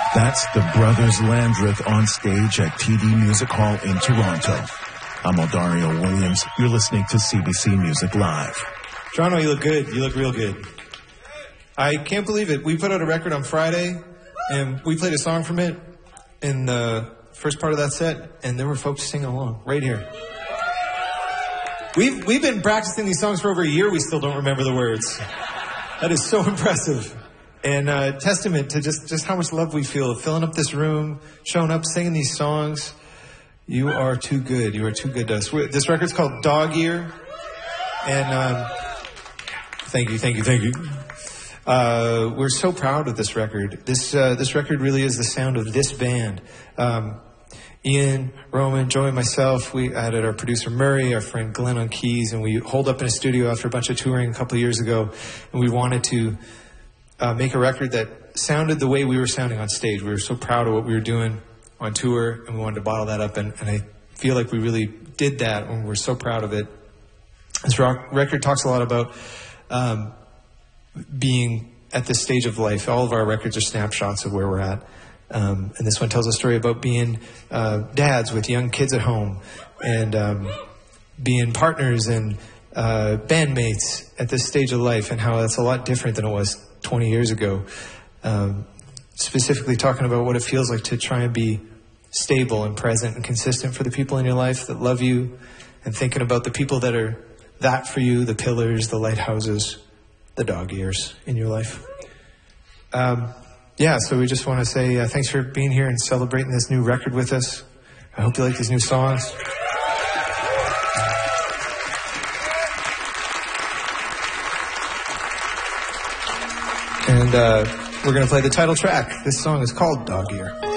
That's the Brothers Landreth on stage at TD Music Hall in Toronto. I'm Eldario Williams. You're listening to CBC Music Live. Toronto, you look good. You look real good. I can't believe it. We put out a record on Friday, and we played a song from it in the first part of that set, and there were folks singing along right here. We've been practicing these songs for over a year. We still don't remember the words. That is so impressive. And testament to just how much love we feel, filling up this room, showing up, singing these songs. You are too good. You are too good to us. This record's called Dog Ear. And thank you. We're so proud of this record. This record really is the sound of this band. Ian, Roman, Joey, myself, we added our producer Murray, our friend Glenn on keys, and we holed up in a studio after a bunch of touring a couple of years ago, and we wanted to make a record that sounded the way we were sounding on stage. We were so proud of what we were doing on tour, and we wanted to bottle that up, and I feel like we really did that, and we're so proud of it. This record talks a lot about being at this stage of life. All of our records are snapshots of where we're at. And this one tells a story about being dads with young kids at home, and being partners and bandmates at this stage of life, and how that's a lot different than it was 20 years ago. Specifically talking about what it feels like to try and be stable and present and consistent for the people in your life that love you, and thinking about the people that are that for you, the pillars, the lighthouses, the dog ears in your life. So we just want to say thanks for being here and celebrating this new record with us. I hope you like these new songs. And we're going to play the title track. This song is called Dog Ear.